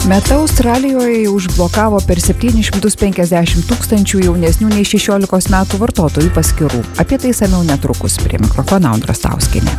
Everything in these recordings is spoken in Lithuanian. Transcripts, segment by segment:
Meta Australijoje užblokavo per 750 tūkstančių jaunesnių nei 16 metų vartotojų paskyrų. Apie tai išsamiau netrukus. Prie mikrofono Audra Stauskienė.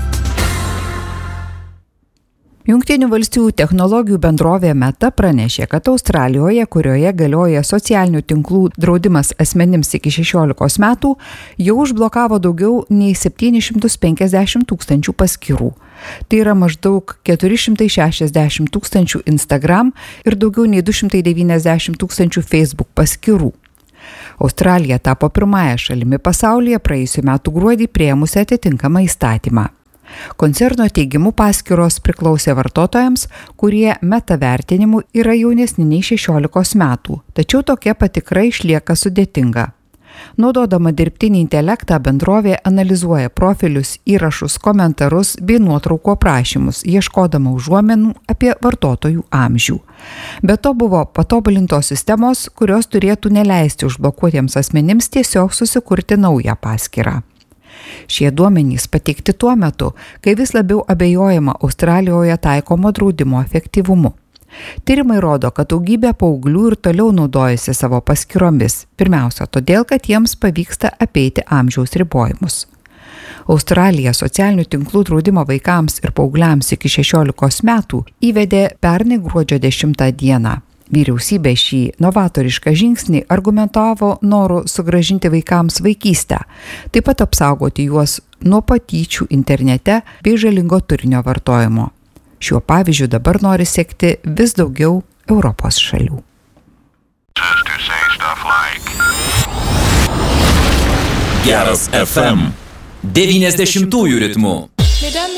Jungtinių valstijų technologijų bendrovė Meta pranešė, kad Australijoje, kurioje galioja socialinių tinklų draudimas asmenims iki 16 metų, jau užblokavo daugiau nei 750 tūkstančių paskyrų. Tai yra maždaug 460 tūkstančių Instagram ir daugiau nei 290 tūkstančių Facebook paskyrų. Australija tapo pirmąja šalimi pasaulyje praėjusių metų gruodį priėmusi atitinkamą įstatymą. Koncerno teigimu paskyros priklausė vartotojams, kurie Meta vertinimu yra jaunesni nei 16 metų, tačiau tokia patikra išlieka sudėtinga. Naudodama dirbtinį intelektą bendrovė analizuoja profilius, įrašus, komentarus bei nuotraukų aprašymus, ieškodama užuomenų apie vartotojų amžių. Be to buvo patobulintos sistemos, kurios turėtų neleisti užblokuotiems asmenims tiesiog susikurti naują paskyrą. Šie duomenys pateikti tuo metu, kai vis labiau abejojama Australijoje taikomo draudimo efektyvumu. Tyrimai rodo, kad daugybė paauglių ir toliau naudojasi savo paskyromis, pirmiausia todėl, kad jiems pavyksta apeiti amžiaus ribojimus. Australija socialinių tinklų draudimo vaikams ir paaugliams iki 16 metų įvedė pernai gruodžio 10 dieną. Vyriausybė šį novatorišką žingsnį argumentavo noru sugrąžinti vaikams vaikystę, taip pat apsaugoti juos nuo patyčių internete bei žalingo turinio vartojimo. Šiuo pavyzdžiu dabar nori sekti vis daugiau Europos šalių. Geras FM 90-ųjų ritmų.